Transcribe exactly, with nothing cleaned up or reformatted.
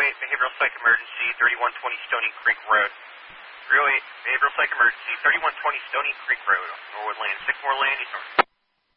eight, behavioral psych emergency, thirty-one twenty Stony Creek Road. three oh eight, behavioral psych emergency, thirty-one twenty Stony Creek Road, Norwood Lane, Sycamore Lane, East Norwood.